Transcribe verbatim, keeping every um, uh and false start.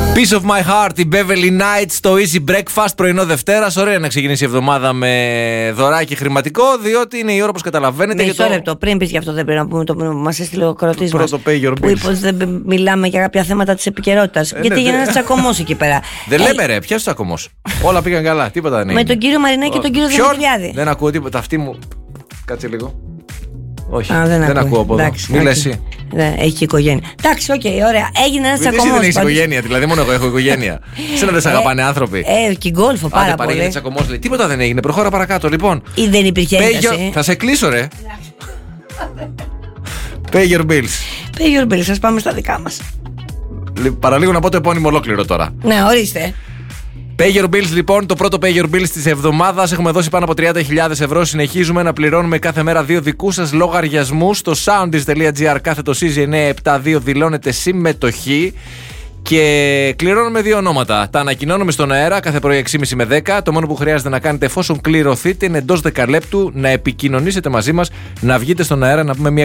Piece of my heart, η Beverly Knights, το Easy Breakfast, πρωινό Δευτέρας. Ωραία να ξεκινήσει η εβδομάδα με δωράκι χρηματικό, διότι είναι η ώρα, όπως καταλαβαίνετε. Μισό λεπτό, πριν πεις γι' αυτό, δεν πρέπει να πούμε το που μας έστειλε ο κορωτής μας. Πρώτο pay your bills. Που είπε ότι δεν μιλάμε για κάποια θέματα της επικαιρότητας. Ε, γιατί ναι, έγινε ναι. ένας τσακωμός εκεί πέρα. Δεν Ε, λέμε ρε, ποιος τσακωμός. Όλα πήγαν καλά, τίποτα δεν έγινε. Με τον κύριο Μαρινάκη και τον κύριο Ποιον? Δημητριάδη. Δεν ακούω τίποτα, αυτή μου. Κάτσε λίγο. Όχι, Α, δεν, δεν ακούω από εδώ. Εντάξει, Μη λες okay. εσύ. Δεν, έχει και οικογένεια. Εντάξει, οκ, okay, ωραία. Έγινε ένα Γιατί τσακωμός. δεν έχεις πάντως. οικογένεια, δηλαδή μόνο εγώ έχω οικογένεια. Σένα δεν σε αγαπάνε άνθρωποι. Ε, και γκόλφο πάρα Άντε, πολύ. παρήγαινε τσακωμός, λέει. Τίποτα δεν έγινε. Προχώρα παρακάτω, λοιπόν. Ή δεν υπήρχε Pay ένταση. your- Θα σε κλείσω, ρε. Pay your bills. Pay your bills, σας πάμε στα δικά μας. Λι- Παραλίγο να πω το επώνυμο ολόκληρο τώρα. Ναι, ορίστε. Pay your bills, λοιπόν, το πρώτο pay your bills της εβδομάδας. Έχουμε δώσει πάνω από τριάντα χιλιάδες ευρώ. Συνεχίζουμε να πληρώνουμε κάθε μέρα δύο δικούς σας λογαριασμούς. Στο soundis.gr κάθετο σι ζι εννιακόσια εβδομήντα δύο δηλώνετε συμμετοχή. Και κληρώνουμε δύο ονόματα. Τα ανακοινώνουμε στον αέρα κάθε πρωί έξι και μισή με δέκα. Το μόνο που χρειάζεται να κάνετε εφόσον κληρωθείτε είναι εντός δεκαλέπτου να επικοινωνήσετε μαζί μας, να βγείτε στον αέρα, να πούμε μια